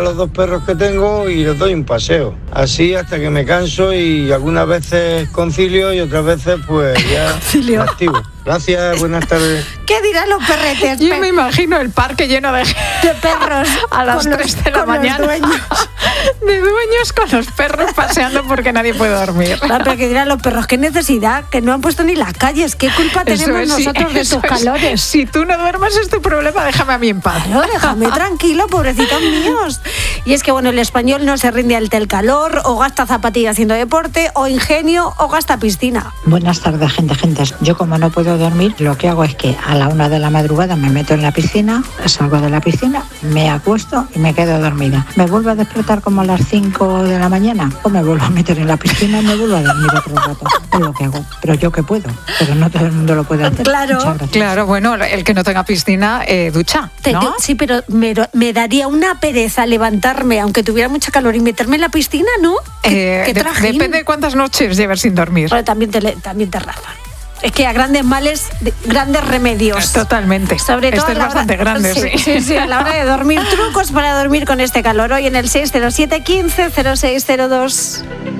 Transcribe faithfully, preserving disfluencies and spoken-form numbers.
a los dos perros que tengo y les doy un paseo. Así hasta que me canso y algunas veces concilio y otras veces pues ya me activo. Gracias, buenas tardes. ¿Qué dirán los perretes? Yo me imagino el parque lleno de, de perros a las tres de la mañana. Dueños. De dueños con los perros paseando porque nadie puede dormir. No, pero que dirán los perros, qué necesidad, que no han puesto ni las calles, qué culpa Eso tenemos es, nosotros sí, de eso tus es. calores. Si tú no duermes es tu problema, déjame a mí en paz. Claro, déjame tranquilo, pobrecitos míos. Y es que bueno, el español no se rinde ante el calor, o gasta zapatillas haciendo deporte, o ingenio, o gasta piscina. Buenas tardes, gente, gente. Yo como no puedo dormir, lo que hago es que a la una de la madrugada me meto en la piscina, salgo de la piscina, me acuesto y me quedo dormida. ¿Me vuelvo a despertar como a las cinco de la mañana? O me vuelvo a meter en la piscina y me vuelvo a dormir otro rato. Es lo que hago. Pero yo que puedo. Pero no todo el mundo lo puede hacer. Claro, claro, bueno, el que no tenga piscina, eh, ducha, ¿no? Te, sí, pero me, me daría una pereza levantarme, aunque tuviera mucha calor, y meterme en la piscina, ¿no? ¿Qué, eh, qué de, depende de cuántas noches lleves sin dormir. Pero también te, también te razan. Es que a grandes males, grandes remedios. Totalmente. Sobre todo este es bastante hora, grande, sí, sí. sí, sí, a la hora de dormir. Trucos para dormir con este calor. Hoy en el seis cero siete, quince, cero seis cero dos.